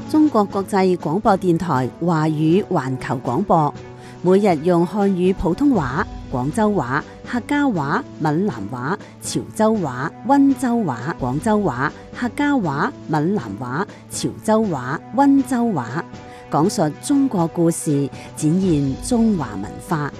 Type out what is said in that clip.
中國國際廣播電台華語環球廣播，每日用漢語普通話、廣州話、客家話、閩南話、潮州話、溫州話、廣州話、客家話、閩南話、潮州話、溫州話，講述中國故事，展現中華文化。